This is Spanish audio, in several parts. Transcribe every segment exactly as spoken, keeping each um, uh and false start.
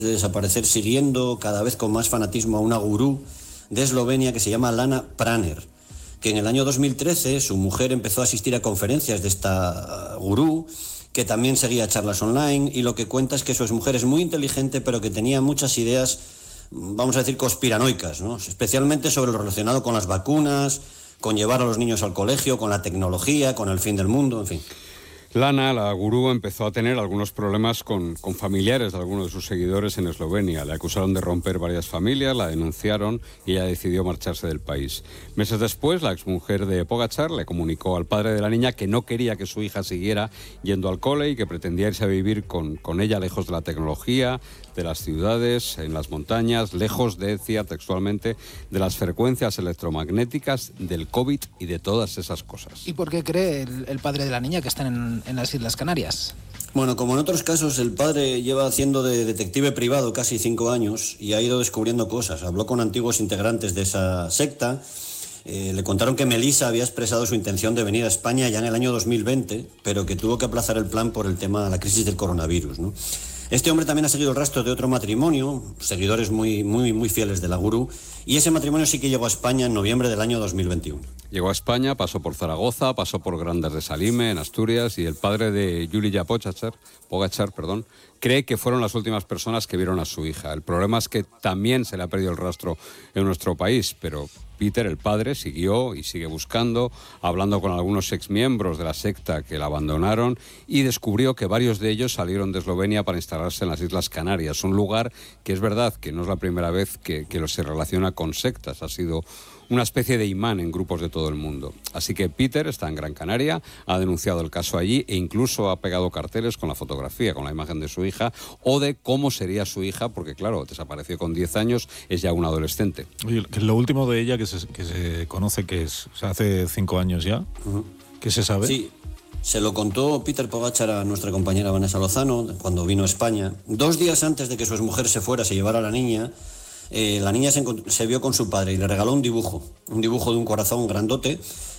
de desaparecer, siguiendo cada vez con más fanatismo a una gurú de Eslovenia que se llama Lana Praner, que en el año dos mil trece su mujer empezó a asistir a conferencias de esta gurú, que también seguía charlas online, y lo que cuenta es que su exmujer es muy inteligente, pero que tenía muchas ideas, vamos a decir, conspiranoicas, ¿no? Especialmente sobre lo relacionado con las vacunas, con llevar a los niños al colegio, con la tecnología, con el fin del mundo, en fin. Lana, la gurú, empezó a tener algunos problemas con, con familiares de algunos de sus seguidores en Eslovenia. Le acusaron de romper varias familias, la denunciaron y ella decidió marcharse del país. Meses después, la exmujer de Pogačar le comunicó al padre de la niña que no quería que su hija siguiera yendo al cole y que pretendía irse a vivir con, con ella lejos de la tecnología, de las ciudades, en las montañas, lejos, decía textualmente, de las frecuencias electromagnéticas, del COVID y de todas esas cosas. ¿Y por qué cree el, el padre de la niña que están en, en las Islas Canarias? Bueno, como en otros casos, el padre lleva haciendo de detective privado casi cinco años y ha ido descubriendo cosas. Habló con antiguos integrantes de esa secta. Eh, le contaron que Melissa había expresado su intención de venir a España ya en el año dos mil veinte, pero que tuvo que aplazar el plan por el tema de la crisis del coronavirus, ¿no? Este hombre también ha seguido el rastro de otro matrimonio, seguidores muy, muy, muy fieles de la gurú, y ese matrimonio sí que llegó a España en noviembre del año dos mil veintiuno. Llegó a España, pasó por Zaragoza, pasó por Grandas de Salime, en Asturias, y el padre de Julija Pogačar, Pogačar, perdón, cree que fueron las últimas personas que vieron a su hija. El problema es que también se le ha perdido el rastro en nuestro país, pero Peter, el padre, siguió y sigue buscando, hablando con algunos exmiembros de la secta que la abandonaron, y descubrió que varios de ellos salieron de Eslovenia para instalarse en las Islas Canarias, un lugar que es verdad que no es la primera vez que, que se relaciona con sectas, ha sido una especie de imán en grupos de todo el mundo. Así que Peter está en Gran Canaria, ha denunciado el caso allí e incluso ha pegado carteles con la fotografía, con la imagen de su hija, o de cómo sería su hija, porque claro, desapareció con diez años, es ya una adolescente. Oye, lo último de ella que se, que se conoce que es, o sea, hace cinco años ya, uh-huh. ¿Qué se sabe? Sí, se lo contó Peter Pogačar a nuestra compañera Vanessa Lozano cuando vino a España. Dos días antes de que su exmujer se fuera, se llevara a la niña, Eh, la niña se, se vio con su padre y le regaló un dibujo, un dibujo de un corazón grandote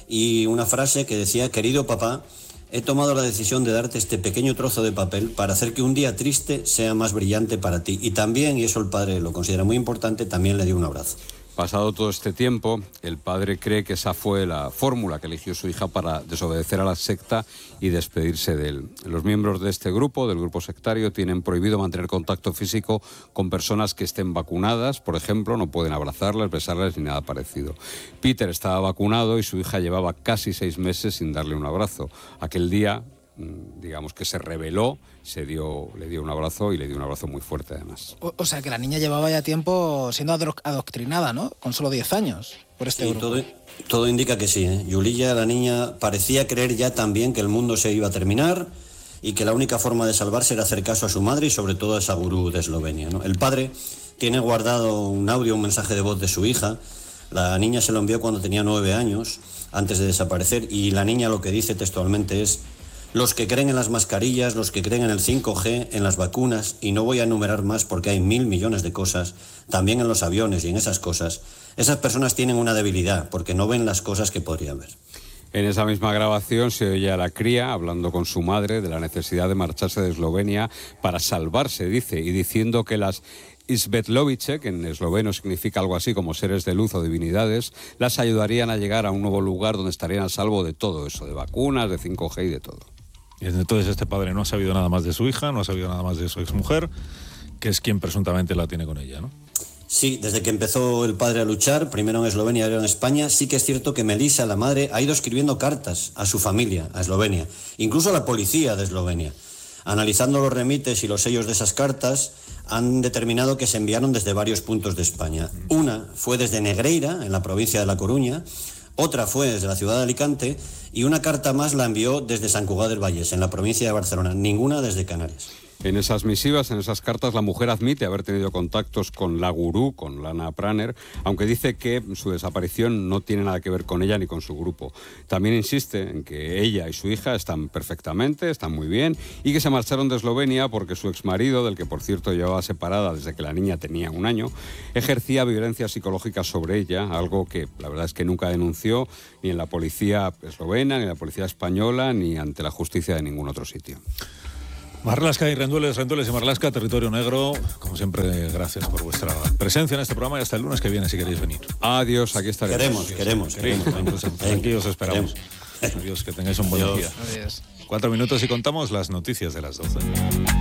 y una frase que decía: querido papá, he tomado la decisión de darte este pequeño trozo de papel para hacer que un día triste sea más brillante para ti. Y también, y eso el padre lo considera muy importante, también le dio un abrazo. Pasado todo este tiempo, el padre cree que esa fue la fórmula que eligió su hija para desobedecer a la secta y despedirse de él. Los miembros de este grupo, del grupo sectario, tienen prohibido mantener contacto físico con personas que estén vacunadas. Por ejemplo, no pueden abrazarlas, besarlas ni nada parecido. Peter estaba vacunado y su hija llevaba casi seis meses sin darle un abrazo. Aquel día, digamos que se rebeló, se dio, le dio un abrazo y le dio un abrazo muy fuerte además. O, o sea que la niña llevaba ya tiempo siendo adoctrinada, ¿no? Con solo diez años por este sí, grupo. Todo, todo indica que sí, ¿eh? Julija, la niña, parecía creer ya también que el mundo se iba a terminar y que la única forma de salvarse era hacer caso a su madre y sobre todo a esa gurú de Eslovenia, ¿no? El padre tiene guardado un audio, un mensaje de voz de su hija. La niña se lo envió cuando tenía nueve años, antes de desaparecer, y la niña lo que dice textualmente es: los que creen en las mascarillas, los que creen en el cinco G, en las vacunas, y no voy a enumerar más porque hay mil millones de cosas, también en los aviones y en esas cosas, esas personas tienen una debilidad porque no ven las cosas que podrían ver. En esa misma grabación se oye a la cría hablando con su madre de la necesidad de marcharse de Eslovenia para salvarse, dice, y diciendo que las Svetlovice, que en esloveno significa algo así como seres de luz o divinidades, las ayudarían a llegar a un nuevo lugar donde estarían a salvo de todo eso, de vacunas, de cinco G y de todo. Y entonces este padre no ha sabido nada más de su hija, no ha sabido nada más de su exmujer, que es quien presuntamente la tiene con ella, ¿no? Sí, desde que empezó el padre a luchar, primero en Eslovenia y ahora en España, sí que es cierto que Melissa, la madre, ha ido escribiendo cartas a su familia, a Eslovenia, incluso a la policía de Eslovenia. Analizando los remites y los sellos de esas cartas, han determinado que se enviaron desde varios puntos de España. Una fue desde Negreira, en la provincia de La Coruña, otra fue desde la ciudad de Alicante y una carta más la envió desde Sant Cugat del Vallès, en la provincia de Barcelona, ninguna desde Canarias. En esas misivas, en esas cartas, la mujer admite haber tenido contactos con la gurú, con Lana Praner, aunque dice que su desaparición no tiene nada que ver con ella ni con su grupo. También insiste en que ella y su hija están perfectamente, están muy bien, y que se marcharon de Eslovenia porque su exmarido, del que por cierto llevaba separada desde que la niña tenía un año, ejercía violencia psicológica sobre ella, algo que la verdad es que nunca denunció ni en la policía eslovena, ni en la policía española, ni ante la justicia de ningún otro sitio. Marlaska y Rendueles, Rendueles y Marlaska, Territorio Negro. Como siempre, gracias por vuestra presencia en este programa y hasta el lunes que viene si queréis venir. Adiós, aquí estaremos. Queremos, queremos, queremos. Pues, pues aquí os esperamos. Adiós, que tengáis un buen día. Adiós. Cuatro minutos y contamos las noticias de las doce.